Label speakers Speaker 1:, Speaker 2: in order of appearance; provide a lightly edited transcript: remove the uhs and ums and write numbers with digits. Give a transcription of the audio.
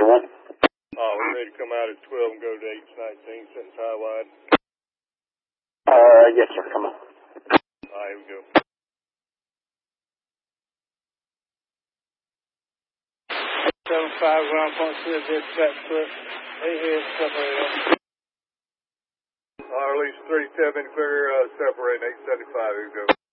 Speaker 1: 1.
Speaker 2: We're ready to come out at 12 and go to 819, sentence high wide.
Speaker 1: Yes, sir. Come on.
Speaker 2: Here we go. 75 ground point, clear, dead track foot. 8 here, separate. Release 37, clear, separate, 875, here we go.